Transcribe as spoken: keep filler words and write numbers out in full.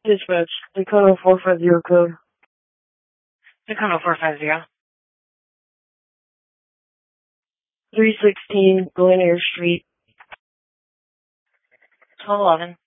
Dispatch, Dakota four five zero code. Dakota four five zero. three sixteen Glen Eyre Street. twelve eleven.